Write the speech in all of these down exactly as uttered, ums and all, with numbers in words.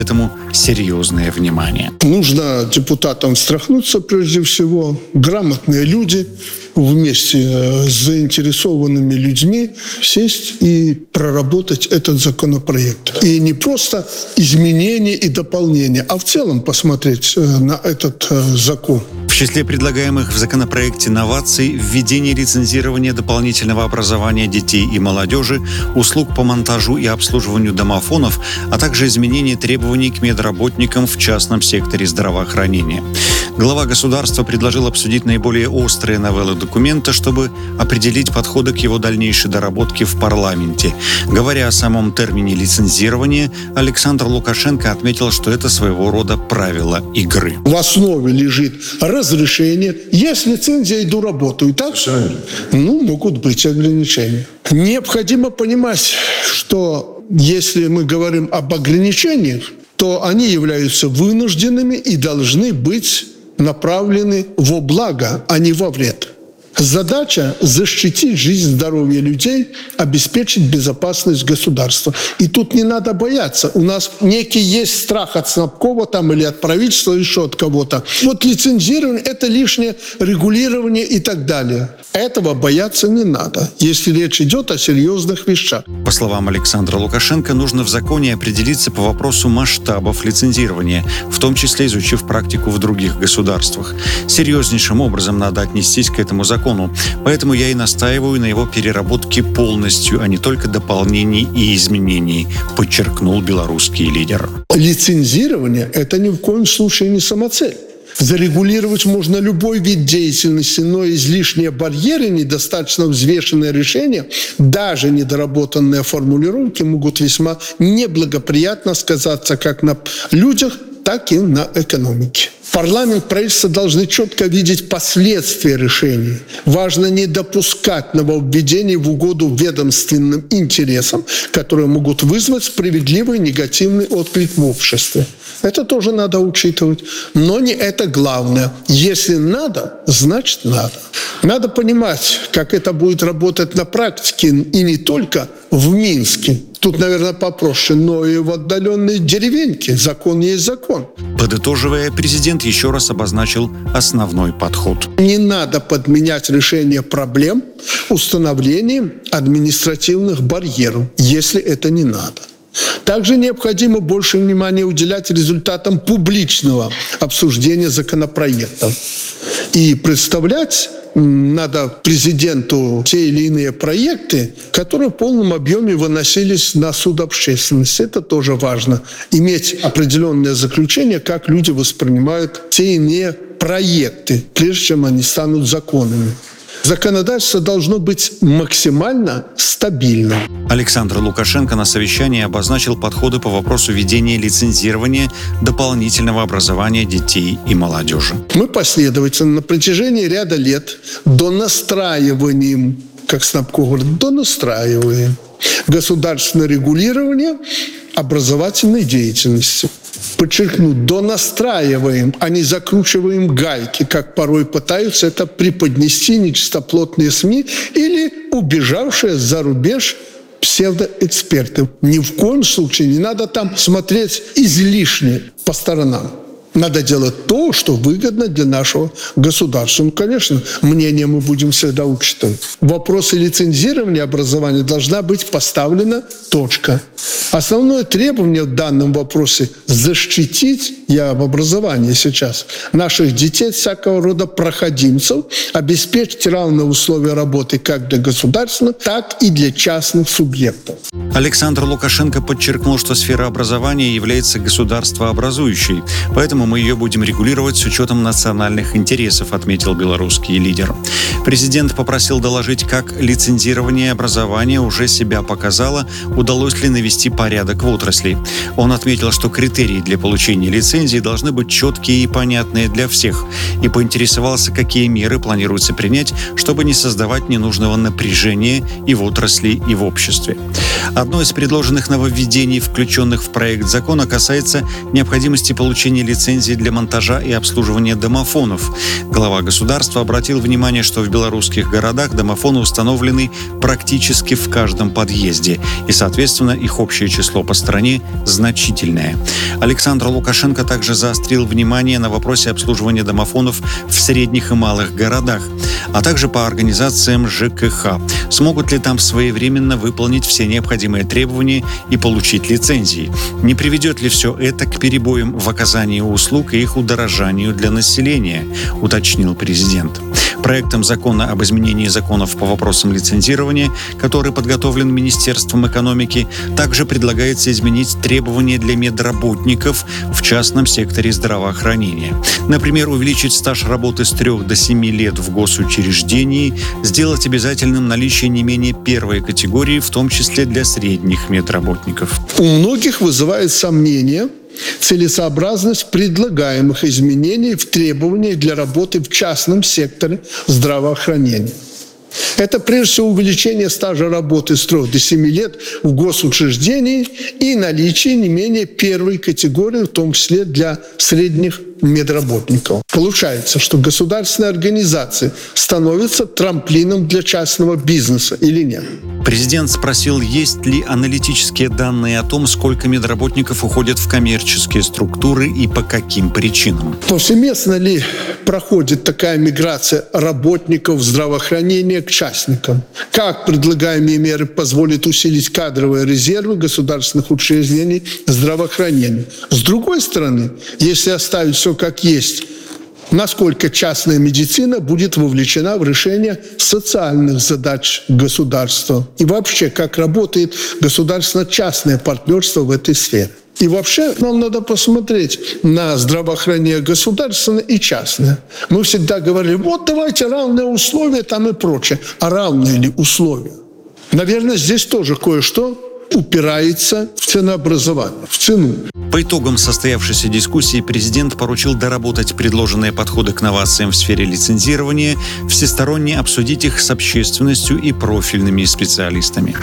этому серьезное внимание. Нужно депутатам встряхнуться прежде всего. Грамотные люди вместе с заинтересованными людьми сесть и проработать этот законопроект. И не просто изменения и дополнения, а в целом посмотреть на этот закон. В числе предлагаемых в законопроекте новаций введение лицензирования дополнительного образования детей и молодежи, услуг по монтажу и обслуживанию домофонов, а также изменение требований к медработникам в частном секторе здравоохранения. Глава государства предложил обсудить наиболее острые новеллы документа, чтобы определить подходы к его дальнейшей доработке в парламенте. Говоря о самом термине лицензирования, Александр Лукашенко отметил, что это своего рода правило игры. В основе лежит разрешение. Есть лицензия, иду работаю. Так? Ну, могут быть ограничения. Необходимо понимать, что если мы говорим об ограничениях, то они являются вынужденными и должны быть направлены во благо, а не во вред. Задача – защитить жизнь, здоровье людей, обеспечить безопасность государства. И тут не надо бояться. У нас некий есть страх от Снабкова там, или от правительства, или еще от кого-то. Вот лицензирование – это лишнее регулирование и так далее. Этого бояться не надо, если речь идет о серьезных вещах. По словам Александра Лукашенко, нужно в законе определиться по вопросу масштабов лицензирования, в том числе изучив практику в других государствах. Серьезнейшим образом надо отнестись к этому закону. Поэтому я и настаиваю на его переработке полностью, а не только дополнений и изменений, подчеркнул белорусский лидер. Лицензирование – это ни в коем случае не самоцель. Зарегулировать можно любой вид деятельности, но излишние барьеры, недостаточно взвешенные решения, даже недоработанные формулировки могут весьма неблагоприятно сказаться как на людях, так и на экономике. Парламент, правительство должны четко видеть последствия решений. Важно не допускать нововведений в угоду ведомственным интересам, которые могут вызвать справедливый негативный отклик в обществе. Это тоже надо учитывать. Но не это главное. Если надо, значит надо. Надо понимать, как это будет работать на практике, и не только в Минске. Тут, наверное, попроще, но и в отдаленной деревеньке. Закон есть закон. Подытоживая, президент еще раз обозначил основной подход. Не надо подменять решение проблем установлением административных барьеров, если это не надо. Также необходимо больше внимания уделять результатам публичного обсуждения законопроектов. И представлять надо президенту те или иные проекты, которые в полном объеме выносились на суд общественности. Это тоже важно. Иметь определенное заключение, как люди воспринимают те или иные проекты, прежде чем они станут законами. Законодательство должно быть максимально стабильным. Александр Лукашенко на совещании обозначил подходы по вопросу ведения лицензирования дополнительного образования детей и молодежи. Мы последовательно на протяжении ряда лет донастраиванием, как Снабков говорит, донастраиваем государственное регулирование образовательной деятельности. Подчеркну, донастраиваем, а не закручиваем гайки, как порой пытаются это преподнести нечистоплотные СМИ или убежавшие за рубеж псевдоэксперты. Ни в коем случае не надо там смотреть излишне по сторонам. Надо делать то, что выгодно для нашего государства. Ну, конечно, мнение мы будем всегда учитывать. В вопросе лицензирования образования должна быть поставлена точка. Основное требование в данном вопросе – защитить, я об образовании сейчас, наших детей от всякого рода проходимцев, обеспечить равные условия работы как для государственных, так и для частных субъектов. Александр Лукашенко подчеркнул, что сфера образования является государствообразующей, поэтому мы ее будем регулировать с учетом национальных интересов, отметил белорусский лидер. Президент попросил доложить, как лицензирование образования уже себя показало, удалось ли навести порядок в отрасли. Он отметил, что критерии для получения лицензии должны быть четкие и понятные для всех, и поинтересовался, какие меры планируется принять, чтобы не создавать ненужного напряжения и в отрасли, и в обществе. Одно из предложенных нововведений, включенных в проект закона, касается необходимости получения лицензии лицензии для монтажа и обслуживания домофонов. Глава государства обратил внимание, что в белорусских городах домофоны установлены практически в каждом подъезде, и, соответственно, их общее число по стране значительное. Александр Лукашенко также заострил внимание на вопросе обслуживания домофонов в средних и малых городах, а также по организациям ЖКХ. Смогут ли там своевременно выполнить все необходимые требования и получить лицензии? Не приведет ли все это к перебоям в оказании услуг и их удорожанию для населения, уточнил президент. Проектом закона об изменении законов по вопросам лицензирования, который подготовлен Министерством экономики, также предлагается изменить требования для медработников в частном секторе здравоохранения. Например, увеличить стаж работы с трех до семи лет в госучреждении, сделать обязательным наличие не менее первой категории, в том числе для средних медработников. У многих вызывает сомнение целесообразность предлагаемых изменений в требованиях для работы в частном секторе здравоохранения. Это, прежде всего, увеличение стажа работы с трех до семи лет в госучреждении и наличие не менее первой категории, в том числе для средних медработников. Получается, что государственная организация становится трамплином для частного бизнеса или нет? Президент спросил, есть ли аналитические данные о том, сколько медработников уходят в коммерческие структуры и по каким причинам. Повсеместно ли проходит такая миграция работников здравоохранения к частникам? Как предлагаемые меры позволят усилить кадровые резервы государственных учреждений здравоохранения? С другой стороны, если оставить все как есть, насколько частная медицина будет вовлечена в решение социальных задач государства? И вообще, как работает государственно-частное партнерство в этой сфере? И вообще нам надо посмотреть на здравоохранение государственное и частное. Мы всегда говорили, вот давайте равные условия там и прочее. А равные ли условия? Наверное, здесь тоже кое-что упирается в ценообразование, в цену. По итогам состоявшейся дискуссии президент поручил доработать предложенные подходы к новациям в сфере лицензирования, всесторонне обсудить их с общественностью и профильными специалистами.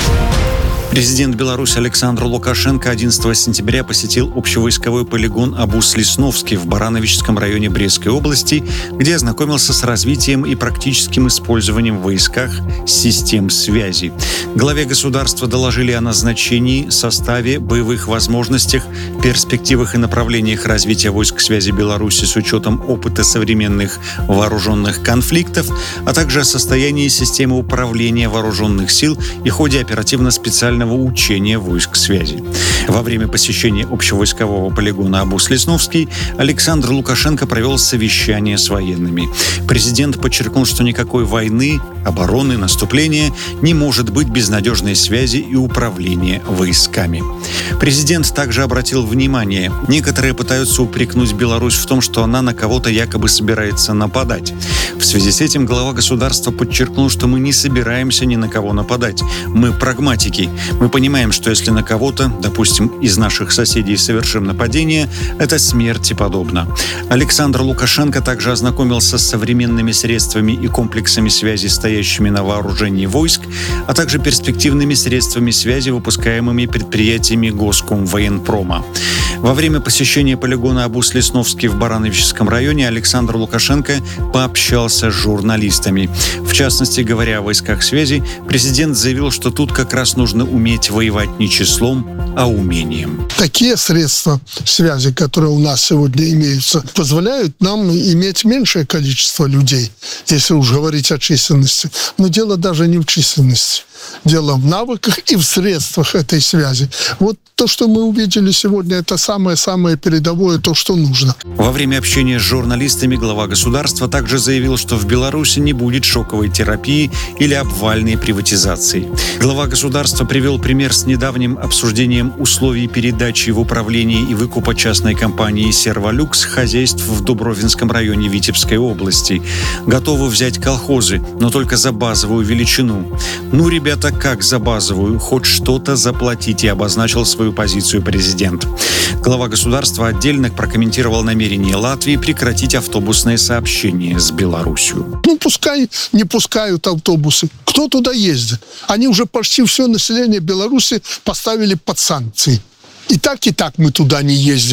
Президент Беларуси Александр Лукашенко одиннадцатого сентября посетил общевойсковой полигон Абус-Лесновский в Барановичском районе Брестской области, где ознакомился с развитием и практическим использованием в войсках систем связи. Главе государства доложили о назначении, составе, боевых возможностях, перспективах и направлениях развития войск связи Беларуси с учетом опыта современных вооруженных конфликтов, а также о состоянии системы управления вооруженных сил и ходе оперативно-специального учения войск связи. Во время посещения общевойскового полигона Абус-Лесновский Александр Лукашенко провел совещание с военными. Президент подчеркнул, что никакой войны, обороны, наступления не может быть без надежной связи и управления войсками. Президент также обратил внимание, некоторые пытаются упрекнуть Беларусь в том, что она на кого-то якобы собирается нападать. В связи с этим глава государства подчеркнул, что мы не собираемся ни на кого нападать. Мы прагматики. Мы понимаем, что если на кого-то, допустим, из наших соседей совершим нападение, это смерти подобно. Александр Лукашенко также ознакомился с современными средствами и комплексами связи, стоящими на вооружении войск, а также перспективными средствами связи, выпускаемыми предприятиями Госкомвоенпрома. Во время посещения полигона Абус-Лесновский в Барановичском районе Александр Лукашенко пообщался с журналистами. В частности, говоря о войсках связи, президент заявил, что тут как раз нужно уметь воевать не числом, а умением. Такие средства связи, которые у нас сегодня имеются, позволяют нам иметь меньшее количество людей, если уж говорить о численности. Но дело даже не в численности. Дело в навыках и в средствах этой связи. Вот то, что мы увидели сегодня, это самое-самое передовое, то, что нужно. Во время общения с журналистами глава государства также заявил, что в Беларуси не будет шоковой терапии или обвальной приватизации. Глава государства привел пример с недавним обсуждением условий передачи в управление и выкупа частной компании «Серволюкс» хозяйств в Дубровинском районе Витебской области. Готовы взять колхозы, но только за базовую величину. Ну, ребята, как за базовую? Хоть что-то заплатите, обозначил свою позицию президент. Глава государства отдельно прокомментировал намерение Латвии прекратить автобусное сообщение с Беларусью. Ну, пускай не пускают автобусы. Кто туда ездит? Они уже почти все население Беларуси поставили под санкции. И так, и так мы туда не ездим.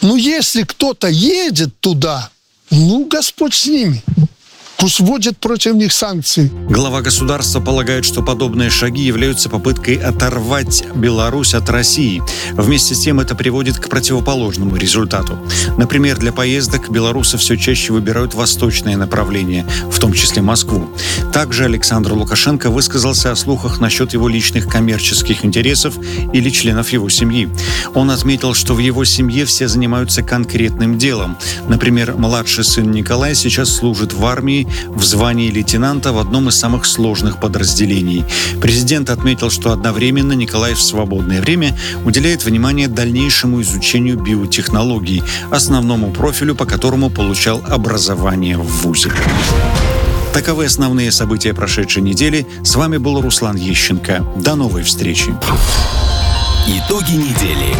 Но если кто-то едет туда, ну, Господь с ними. Пусть вводят против них санкции. Глава государства полагает, что подобные шаги являются попыткой оторвать Беларусь от России. Вместе с тем это приводит к противоположному результату. Например, для поездок белорусы все чаще выбирают восточное направление, в том числе Москву. Также Александр Лукашенко высказался о слухах насчет его личных коммерческих интересов или членов его семьи. Он отметил, что в его семье все занимаются конкретным делом. Например, младший сын Николай сейчас служит в армии в звании лейтенанта в одном из самых сложных подразделений. Президент отметил, что одновременно Николай в свободное время уделяет внимание дальнейшему изучению биотехнологий, основному профилю, по которому получал образование в вузе. Таковы основные события прошедшей недели. С вами был Руслан Ещенко. До новой встречи. Итоги недели.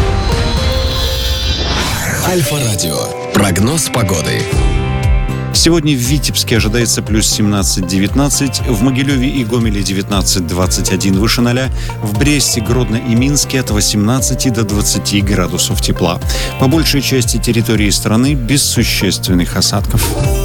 Альфа-радио. Прогноз погоды. Сегодня в Витебске ожидается плюс семнадцать-девятнадцать, в Могилеве и Гомеле девятнадцать-двадцать один выше ноля, в Бресте, Гродно и Минске от восемнадцати до двадцати градусов тепла. По большей части территории страны без существенных осадков.